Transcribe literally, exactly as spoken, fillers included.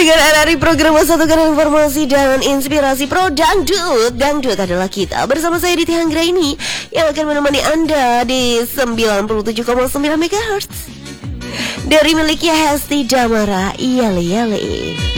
Dengan hari program Satukan Informasi dan Inspirasi Pro Dangdut. Dangdut adalah kita. Bersama saya Diti Anggraini yang akan menemani Anda di sembilan puluh tujuh koma sembilan megahertz dari miliknya Hesti Damara. Iyale yale.